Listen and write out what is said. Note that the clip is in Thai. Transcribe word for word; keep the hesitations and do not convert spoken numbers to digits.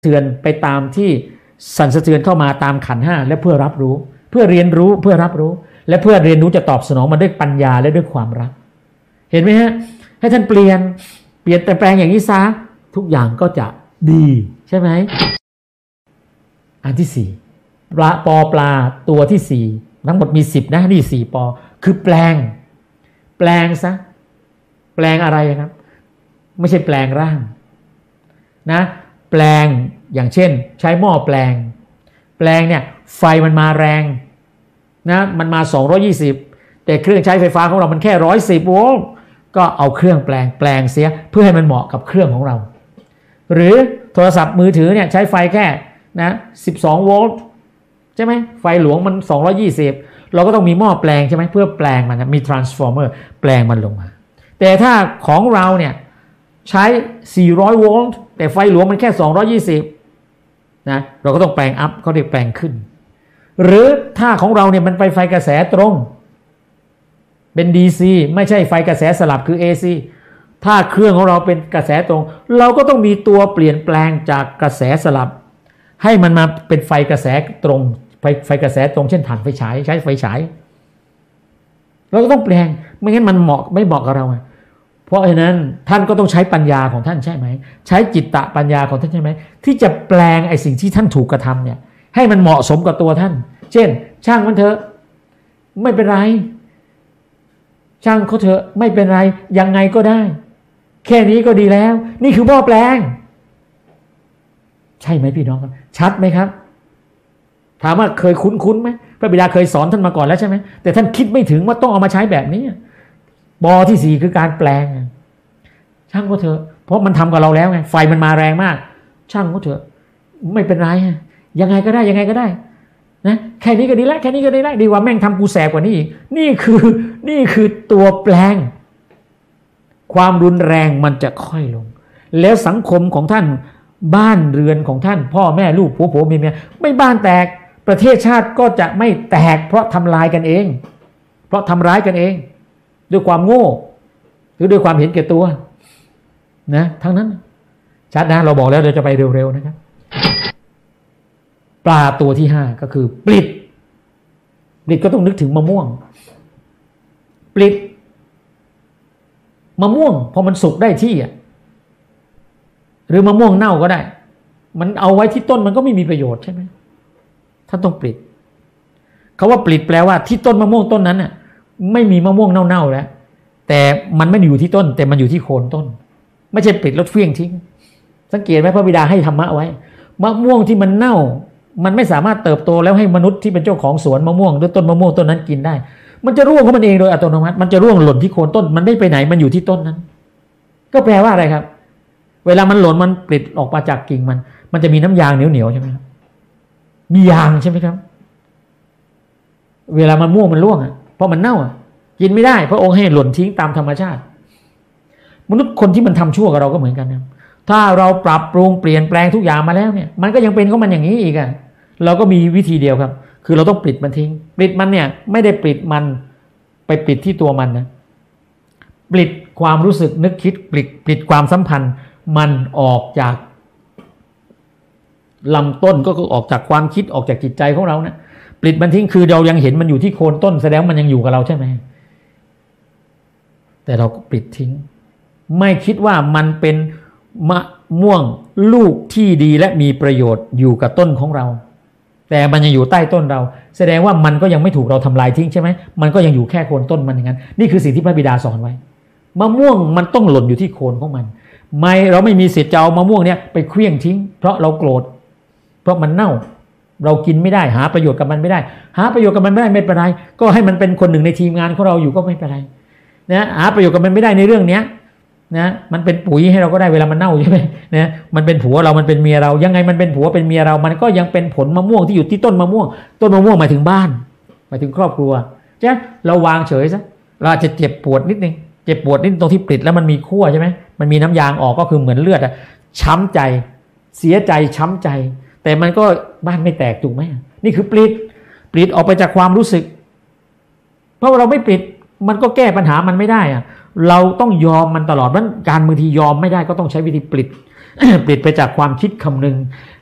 เทือนไปตามที่สั่นสะเทือนเข้ามาตามขันธ์ห้าและเพื่อรับรู้เพื่อเรียนรู้เพื่อรับรู้และเพื่อเรียนรู้จะตอบสนองมันด้วยปัญญาและด้วยความรักเห็นไหมฮะให้ท่านเปลี่ยนเปลี่ยนแต่แปลงอย่างนี้ซะทุกอย่างก็จะดีใช่ไหมอันที่สี่ปลาปอปลาตัวที่สี่ทั้งหมดมีสิบนะนี่สี่ปอคือแปลงแปลงซะแปลงอะไรครับไม่ใช่แปลงร่างนะแปลงอย่างเช่นใช้หม้อแปลงแปลงเนี่ยไฟมันมาแรงนะมันมาสองร้อยยี่สิบแต่เครื่องใช้ไฟฟ้าของเรามันแค่หนึ่งร้อยสิบโวลต์ก็เอาเครื่องแปลงแปลงเสียเพื่อให้มันเหมาะกับเครื่องของเราหรือโทรศัพท์มือถือเนี่ยใช้ไฟแค่นะสิบสองโวลต์ใช่ไหมไฟหลวงมันสองร้อยยี่สิบเราก็ต้องมีหม้อแปลงใช่ไหมเพื่อแปลงมันมี transformer แปลงมันลงมาแต่ถ้าของเราเนี่ยใช้สี่ร้อยโวลต์แต่ไฟหลวงมันแค่สองร้อยยี่สิบนะเราก็ต้องแปลงอัพเขาเรียกแปลงขึ้นหรือถ้าของเราเนี่ยมันไปไฟกระแสตรงเป็น ดี ซี ไม่ใช่ไฟกระแสสลับคือ เอ ซี ถ้าเครื่องของเราเป็นกระแสตรงเราก็ต้องมีตัวเปลี่ยนแปลงจากกระแสสลับให้มันมาเป็นไฟกระแสตรงไฟไฟกระแสตรงเช่นถ่านไฟฉายใช้ไฟฉายเราก็ต้องแปลงไม่งั้นมันเหมาะไม่เหมาะกับเราเพราะฉะนั้นท่านก็ต้องใช้ปัญญาของท่านใช่ไหมใช้จิตตะปัญญาของท่านใช่ไหมที่จะแปลงไอ้สิ่งที่ท่านถูกกระทำเนี่ยให้มันเหมาะสมกับตัวท่านเช่นช่างมันเถอะไม่เป็นไรช่างเขาเถอะไม่เป็นไรยังไงก็ได้แค่นี้ก็ดีแล้วนี่คือหม้อแปลงใช่ไหมพี่น้องครับชัดไหมครับถามว่าเคยคุ้นๆไหมพระบิดาเคยสอนท่านมาก่อนแล้วใช่ไหมแต่ท่านคิดไม่ถึงว่าต้องเอามาใช้แบบนี้บอที่สี่คือการแปลงช่างก็เถอะเพราะมันทำกับเราแล้วไงไฟมันมาแรงมากช่างก็เถอะไม่เป็นไรยังไงก็ได้ยังไงก็ได้นะแค่นี้ก็ดีแล้วแค่นี้ก็ดีแล้วดีกว่าแม่งทำกูแสบกว่านี้อีกนี่คือนี่คือตัวแปลงความรุนแรงมันจะค่อยลงแล้วสังคมของท่านบ้านเรือนของท่านพ่อแม่ลูกผัวผัวเมียเมียไม่บ้านแตกประเทศชาติก็จะไม่แตกเพราะทำลายกันเองเพราะทำร้ายกันเองด้วยความโง่หรือด้วยความเห็นแก่ตัวนะทั้งนั้นชัดนะเราบอกแล้วเราจะไปเร็วๆนะครับปลาตัวที่ห้าก็คือปลิดปลิดก็ต้องนึกถึงมะม่วงปลิดมะม่วงพอมันสุกได้ที่อ่ะหรือมะม่วงเน่าก็ได้มันเอาไว้ที่ต้นมันก็ไม่มีประโยชน์ใช่ไหมท่านต้องปลิดเขาว่าปลิดแปลว่าที่ต้นมะม่วงต้นนั้นน่ะไม่มีมะม่วงเน่าๆแล้วแต่มันไม่ได้อยู่ที่ต้นแต่มันอยู่ที่โคนต้นไม่ใช่ปลิดแล้วเฟี้ยงทิ้งสังเกตไหมพระบิดาให้ธรรมะไว้มะม่วงที่มันเน่ามันไม่สามารถเติบโตแล้วให้มนุษย์ที่เป็นเจ้าของสวนมะม่วงหรือต้นมะม่วงต้นนั้นกินได้มันจะร่วงของมันเองโดยอัตโนมัติมันจะร่วงหล่นที่โคนต้นมันไม่ไปไหนมันอยู่ที่ต้นนั้นก็แปลว่าอะไรครับเวลามันหล่นมันปลิดออกมาจากกิ่งมันมันจะมีน้ำยางเหนียวๆใช่ไหมครับมียางใช่ไหมครับเวลามันม่วงมันร่วงอ่ะเพราะมันเน่าอ่ะกินไม่ได้พระองค์ให้หล่นทิ้งตามธรรมชาติมนุษย์คนที่มันทำชั่วกับเราก็เหมือนกันนะถ้าเราปรับปรุงเปลี่ยนแปลงทุกอย่างมาแล้วเนี่ยมันก็ยังเป็นของมันอย่างนี้อีกอ่ะเราก็มีวิธีเดียวครับคือเราต้องปลิดมันทิ้งปลิดมันเนี่ยไม่ได้ปลิดมันไปปลิดที่ตัวมันนะปลิดความรู้สึกนึกคิดปลิดปลิดความสัมพันธ์มันออกจากลำต้นก็คือออกจากความคิดออกจากจิตใจของเรานะปลิดมันทิ้งคือเรายังเห็นมันอยู่ที่โคนต้นแสดงมันยังอยู่กับเราใช่ไหมแต่เราก็ปลิดทิ้งไม่คิดว่ามันเป็นมะม่วงลูกที่ดีและมีประโยชน์อยู่กับต้นของเราแต่มันยังอยู่ใต้ต้นเราแสดงว่ามันก็ยังไม่ถูกเราทำลายทิ้งใช่ไหมมันก็ยังอยู่แค่โคนต้นมันอย่างนั้นนี่คือสิ่งที่พระบิดาสอนไว้มะม่วงมันต้องหล่นอยู่ที่โคนของมันไม่เราไม่มีสิทธิ์จะเอามะม่วงเนี้ยไปเคลี้ยงทิ้งเพราะเราโกรธเพราะมันเน่าเรากินไม่ได้หาประโยชน์กับมันไม่ได้หาประโยชน์กับมันไม่ได้ไม่เป็นไรก็ให้มันเป็นคนหนึ่งในทีมงานของเราอยู่ก็ไม่เป็นไรนะหาประโยชน์กับมันไม่ได้ในเรื่องเนี้ยนะมันเป็นปุ๋ยให้เราก็ได้เวลามันเน่าใช่ไหมนะมันเป็นผัวเรามันเป็นเมียเรายังไงมันเป็นผัวเป็นเมียเรามันก็ยังเป็นผลมะม่วงที่อยู่ที่ต้นมะม่วงต้นมะม่วงหมายถึงบ้านหมายถึงครอบครัวใช่เราวางเฉยซะเราอาจจะเจ็บปวดนิดนึงเจ็บปวดนิดตรงที่ปลิดแล้วมันมีขั้วใช่ไหมมันมีน้ำยางออกก็คือเหมือนเลือดอะช้ำใจเสียใจช้ำใจแต่มันก็บ้านไม่แตกถูกไหมนี่คือปลิดปลิดออกไปจากความรู้สึกเพราะเราไม่ปลิดมันก็แก้ปัญหามันไม่ได้อะเราต้องยอมมันตลอดเพราะการบางทียอมไม่ได้ก็ต้องใช้วิธีปลิดเปลี่ยนไปจากความคิดคำนึง